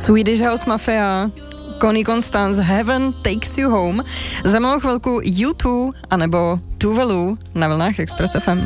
Swedish House Mafia, Connie Constance, Heaven Takes You Home, za malou chvilku U2 anebo Tuvalu na vlnách Express FM.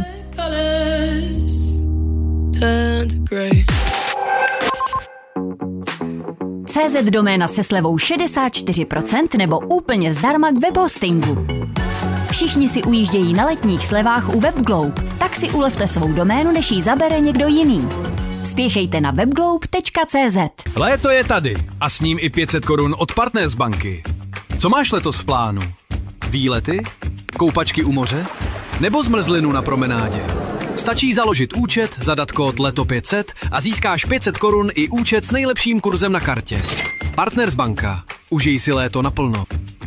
CZ doména se slevou 64% nebo úplně zdarma k webhostingu. Všichni si ujíždějí na letních slevách u WebGlobe, tak si ulevte svou doménu, než ji zabere někdo jiný. Spěchejte na webglobe.cz. Léto je tady a s ním i 500 korun od Partners banky. Co máš letos v plánu? Výlety? Koupačky u moře? Nebo zmrzlinu na promenádě? Stačí založit účet, zadat kód LETO500 a získáš 500 korun i účet s nejlepším kurzem na kartě. Partners banka. Užij si léto naplno.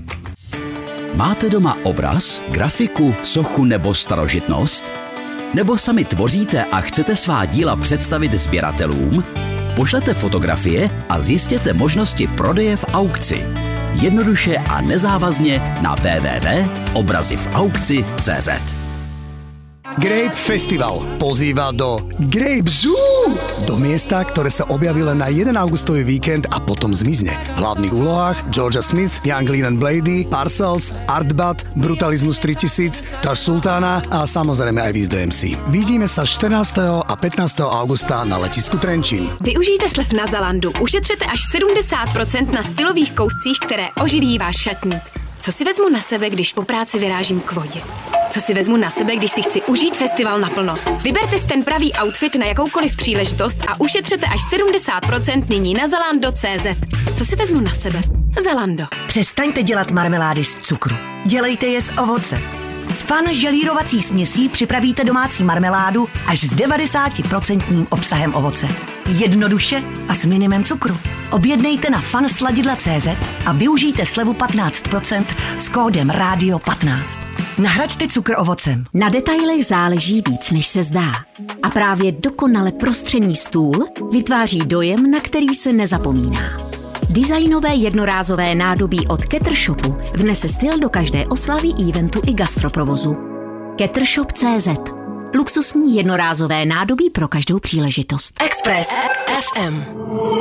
Máte doma obraz, grafiku, sochu nebo starožitnost? Nebo sami tvoříte a chcete svá díla představit sběratelům? Pošlete fotografie a zjistěte možnosti prodeje v aukci. Jednoduše a nezávazně na www.obrazivaukci.cz. Grape Festival pozýva do Grape Zoo, do miesta, ktoré sa objaví len na 1 augustový víkend a potom zmizne. V hlavných úlohách Georgia Smith, Young Lean & Blady, Parcells, Artbat, Brutalismus 3000, Tash Sultana a samozrejme aj Wiz the MC. Vidíme sa 14. a 15. augusta na letisku Trenčín. Využijte slev na Zalandu, ušetřete až 70% na stylových kouscích, které oživí váš šatník. Co si vezmu na sebe, když po práci vyrážím k vodě? Co si vezmu na sebe, když si chci užít festival naplno? Vyberte si ten pravý outfit na jakoukoliv příležitost a ušetřete až 70% nyní na zalando.cz. Co si vezmu na sebe? Zalando. Přestaňte dělat marmelády z cukru. Dělejte je z ovoce. S Fun želírovací směsí připravíte domácí marmeládu až s 90% obsahem ovoce. Jednoduše a s minimem cukru. Objednejte na funsladidla.cz a využijte slevu 15% s kódem RADIO15. Nahraďte cukr ovocem. Na detailech záleží víc, než se zdá. A právě dokonale prostřený stůl vytváří dojem, na který se nezapomíná. Designové jednorázové nádobí od Ketershopu vnese styl do každé oslavy, eventu i gastroprovozu. Ketershop.cz. Luxusní jednorázové nádobí pro každou příležitost. Express FM.